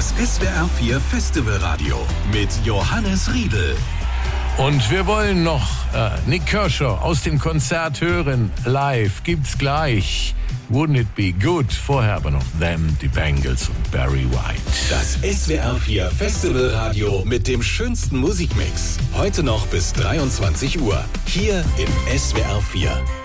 Das SWR4 Festivalradio mit Johannes Riedl. Und wir wollen noch Nik Kershaw aus dem Konzert hören. Live gibt's gleich. Wouldn't it be good? Vorher aber noch Them, die Bangles und Barry White. Das SWR4 Festivalradio mit dem schönsten Musikmix. Heute noch bis 23 Uhr. Hier im SWR4.